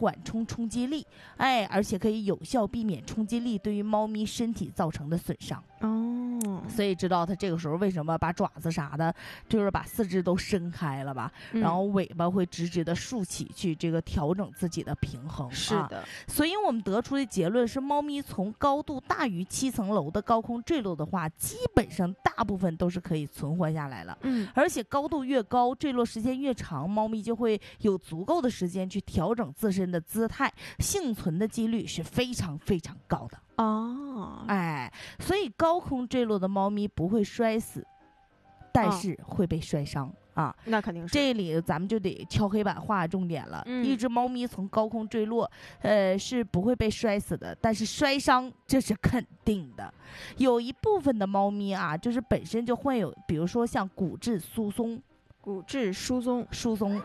缓冲冲击力，而且可以有效避免冲击力对于猫咪身体造成的损伤。所以知道它这个时候为什么把爪子啥的，就是把四肢都伸开了吧，然后尾巴会直直的竖起去，这个调整自己的平衡。 是的， 所以我们得出的结论是，猫咪从高度大于7层楼的高空坠落的话，基本上大部分都是可以存活下来了。而且高度越高，坠落时间越长，猫咪就会有足够的时间去调整自身的姿态，幸存的几率是非常非常高的。所以高空坠落的猫咪不会摔死，但是会被摔伤。 那肯定是。 这里咱们就得敲黑板画重点了。一只猫咪从高空坠落，是不会被摔死的，但是摔伤这是肯定的。有一部分的猫咪就是本身就会有，比如说像骨质疏松， 对，疏松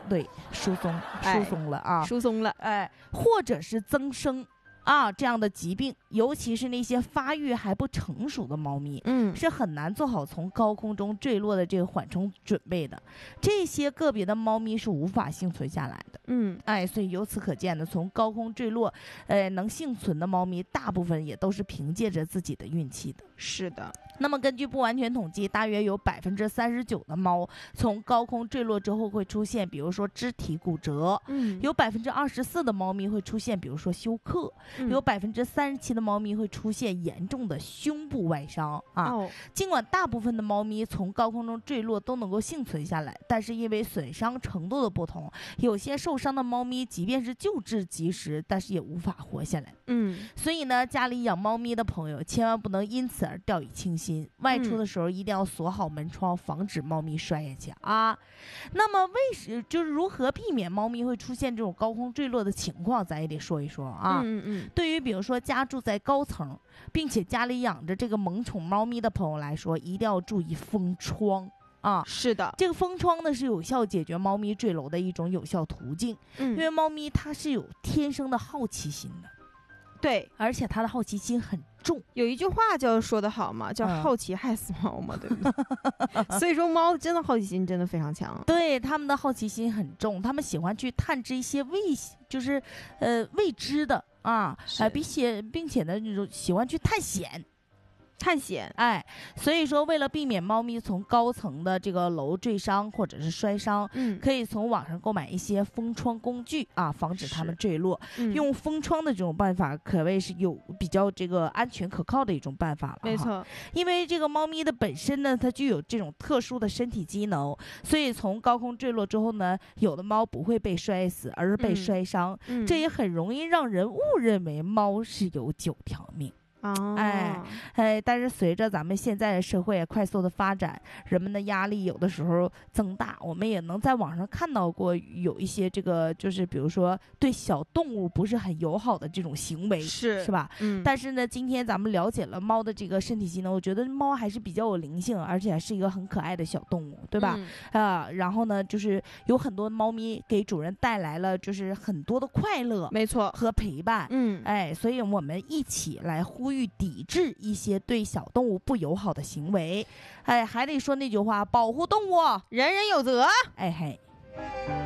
了， 或者是增生。这样的疾病，尤其是那些发育还不成熟的猫咪，是很难做好从高空中坠落的这个缓冲准备的。这些个别的猫咪是无法幸存下来的。所以由此可见呢，从高空坠落，能幸存的猫咪，大部分也都是凭借着自己的运气的。 是的。 那么根据不完全统计，大约有39%的猫从高空坠落之后会出现，比如说肢体骨折，有24%的猫咪会出现，比如说休克，有37%的猫咪会出现严重的胸部外伤尽管大部分的猫咪从高空中坠落都能够幸存下来，但是因为损伤程度的不同，有些受伤的猫咪即便是救治及时，但是也无法活下来。所以呢，家里养猫咪的朋友千万不能因此而掉以轻心，外出的时候一定要锁好门窗，防止猫咪摔下去那么就是如何避免猫咪会出现这种高空坠落的情况，咱也得说一说对于比如说家住在高层，并且家里养着这个萌宠猫咪的朋友来说，一定要注意封窗是的， 这个封窗呢是有效解决猫咪坠楼的一种有效途径。因为猫咪它是有天生的好奇心的， 对， 而且它的好奇心很重。 有一句话说得好嘛，叫好奇害死猫嘛，对不对？所以说猫真的好奇心真的非常强。 对，它们的好奇心很重，它们喜欢去探知一些未知的并且呢，喜欢去探险。所以说为了避免猫咪从高层的这个楼坠伤或者是摔伤，可以从网上购买一些封窗工具防止它们坠落。用封窗的这种办法可谓是有比较这个安全可靠的一种办法了。 没错， 因为这个猫咪的本身呢，它具有这种特殊的身体机能，所以从高空坠落之后呢，有的猫不会被摔死，而是被摔伤。这也很容易让人误认为猫是有9条命。但是随着咱们现在的社会快速的发展，人们的压力有的时候增大，我们也能在网上看到过有一些这个就是比如说对小动物不是很友好的这种行为，是吧？但是呢，今天咱们了解了猫的这个身体机能，我觉得猫还是比较有灵性，而且还是一个很可爱的小动物，对吧？然后呢，就是有很多猫咪给主人带来了就是很多的快乐， 没错， 和陪伴。所以我们一起来呼吁抵制一些对小动物不友好的行为。还得说那句话，保护动物， 人人有责。 嘿。